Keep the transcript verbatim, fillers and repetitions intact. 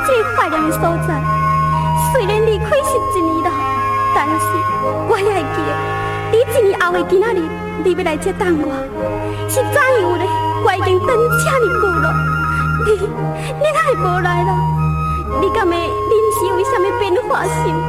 这个怀念的所在。虽然离开是一年了，但是我也会记得，你一年后的今仔日，你要来这等我，是怎样呢？我已经等这么久了，你你哪会无来啦？你敢会临时为什么变化心？